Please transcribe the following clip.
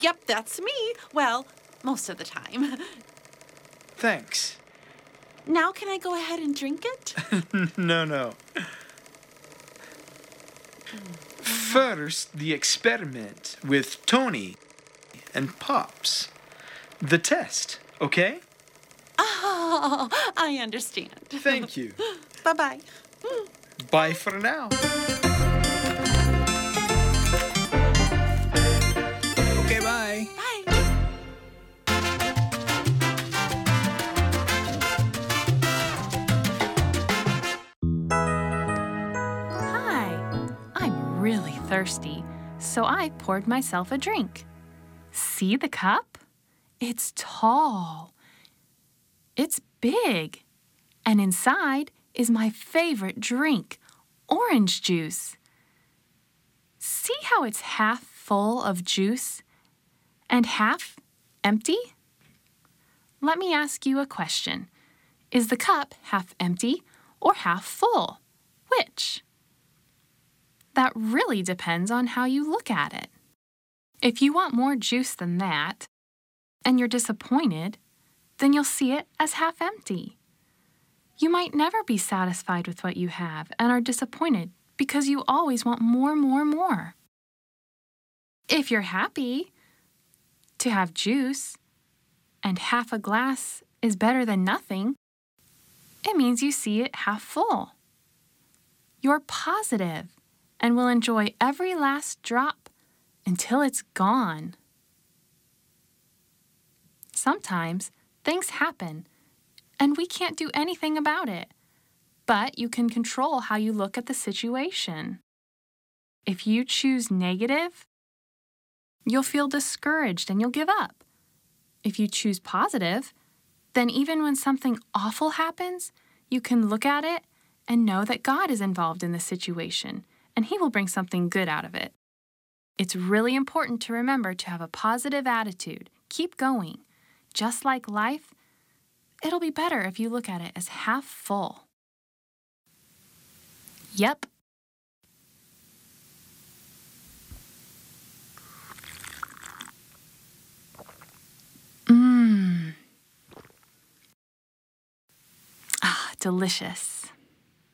Yep, that's me. Well, most of the time. Thanks. Now can I go ahead and drink it? No. First, the experiment with Tony and Pops. The test, okay? Oh, I understand. Thank you. Bye-bye. Bye for now. Okay, bye. Bye. Hi, I'm really thirsty, so I poured myself a drink. See the cup? It's tall. It's big. And inside is my favorite drink, orange juice. See how it's half full of juice and half empty? Let me ask you a question. Is the cup half empty or half full? Which? That really depends on how you look at it. If you want more juice than that, and you're disappointed, then you'll see it as half empty. You might never be satisfied with what you have and are disappointed because you always want more. If you're happy to have juice and half a glass is better than nothing, it means you see it half full. You're positive and will enjoy every last drop until it's gone. Sometimes things happen and we can't do anything about it, but you can control how you look at the situation. If you choose negative, you'll feel discouraged and you'll give up. If you choose positive, then even when something awful happens, you can look at it and know that God is involved in the situation and He will bring something good out of it. It's really important to remember to have a positive attitude. Keep going. Just like life, it'll be better if you look at it as half full. Yep. Delicious.